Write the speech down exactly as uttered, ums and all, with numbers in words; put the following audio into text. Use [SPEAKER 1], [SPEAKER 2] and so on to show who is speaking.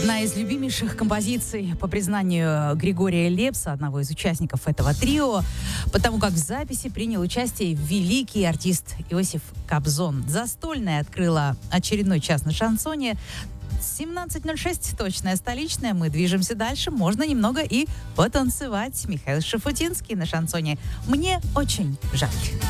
[SPEAKER 1] Одна из любимейших композиций, по признанию Григория Лепса, одного из участников этого трио, потому как в записи принял участие великий артист Иосиф Кобзон. Застольная открыла очередной час на шансоне. семнадцать ноль шесть, точная столичная. Мы движемся дальше. Можно немного и потанцевать. Михаил Шуфутинский на шансоне. Мне очень жаль.